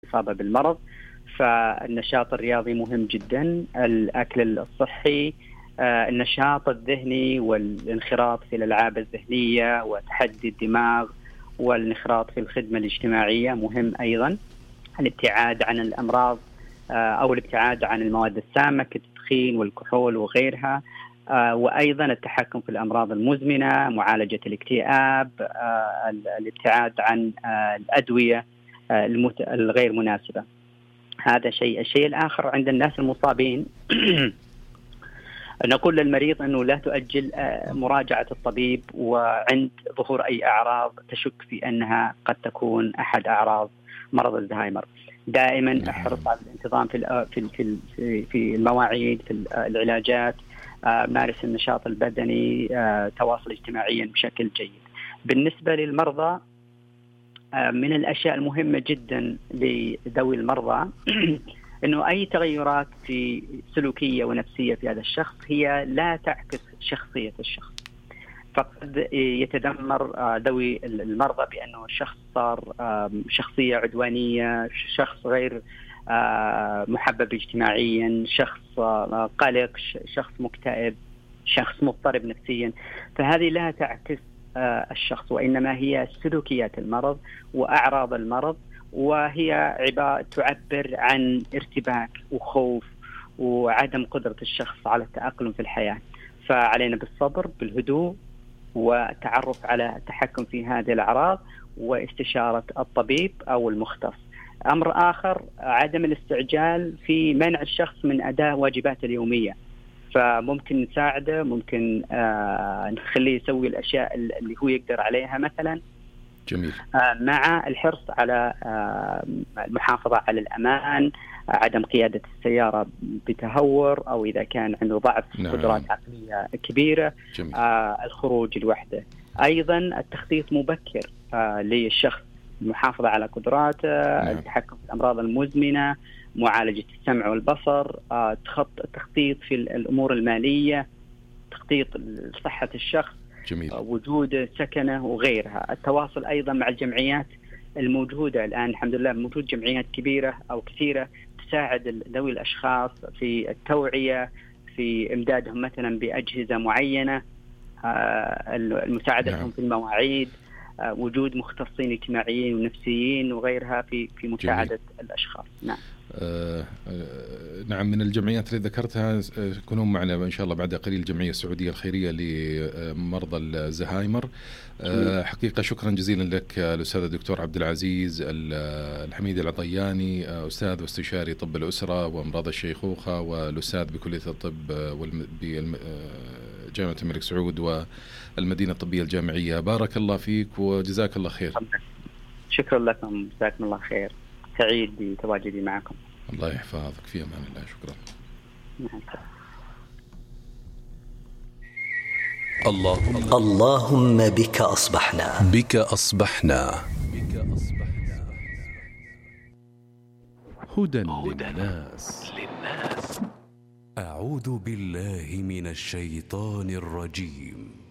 الإصابة بالمرض. فالنشاط الرياضي مهم جدا، الأكل الصحي، النشاط الذهني والانخراط في الألعاب الذهنية وتحدي الدماغ والانخراط في الخدمة الاجتماعية مهم أيضا. الابتعاد عن الأمراض أو الابتعاد عن المواد السامة كالتدخين والكحول وغيرها، وأيضا التحكم في الأمراض المزمنة، معالجة الاكتئاب، الابتعاد عن الأدوية الغير مناسبة. هذا شيء. الشيء الآخر عند الناس المصابين نقول للمريض أنه لا تؤجل مراجعة الطبيب وعند ظهور أي أعراض تشك في أنها قد تكون أحد أعراض مرض الزهايمر. دائما احرص على الانتظام في المواعيد، في العلاجات، مارس النشاط البدني، تواصل اجتماعيا بشكل جيد. بالنسبة للمرضى، من الأشياء المهمة جدا لذوي المرضى أنه أي تغيرات في سلوكية ونفسية في هذا الشخص هي لا تعكس شخصية الشخص. فقد يتذمر ذوي المرضى بأنه الشخص صار شخصية عدوانية، شخص غير محبب اجتماعيا، شخص قلق، شخص مكتئب، شخص مضطرب نفسيا. فهذه لا تعكس الشخص، وإنما هي سلوكيات المرض وأعراض المرض، وهي تعبر عن ارتباك وخوف وعدم قدرة الشخص على التأقلم في الحياة. فعلينا بالصبر، بالهدوء، والتعرف على التحكم في هذه الأعراض واستشارة الطبيب أو المختص. أمر آخر، عدم الاستعجال في منع الشخص من أداء واجباته اليومية. فممكن نساعده، ممكن نخليه يسوي الأشياء اللي هو يقدر عليها مثلا. جميل. مع الحرص على المحافظة على الأمان، عدم قيادة السيارة بتهور أو إذا كان عنده ضعف قدرات عقلية كبيرة. الخروج لوحده. أيضا التخطيط مبكر للشخص، المحافظة على قدراته، التحكم في الأمراض المزمنة، معالجة السمع والبصر، التخطيط في الأمور المالية، تخطيط صحة الشخص. جميل. وجود سكنه وغيرها. التواصل أيضا مع الجمعيات الموجودة الآن، الحمد لله موجود جمعيات كبيرة أو كثيرة تساعد ذوي الأشخاص في التوعية، في إمدادهم مثلا بأجهزة معينة، مساعدتهم في المواعيد، وجود مختصين اجتماعيين ونفسيين وغيرها في مساعدة جميل. الأشخاص. نعم. نعم، من الجمعيات اللي ذكرتها يكونون معنا إن شاء الله بعد قليل الجمعية السعودية الخيرية لمرضى الزهايمر. حقيقة شكرا جزيلا لك الأستاذ الدكتور عبد العزيز الحميدي العطياني، أستاذ واستشاري طب الأسرة وأمراض الشيخوخة، والأستاذ بكلية الطب بجامعة الملك سعود والمدينة الطبية الجامعية. بارك الله فيك وجزاك الله خير. شكرا لكم، جزاكم الله خير. سعيد بتواجدي معكم. الله يحفظك، في أمان الله. شكرا. اللهم بك أصبحنا، بك أصبحنا، هدى للناس. أعوذ بالله من الشيطان الرجيم.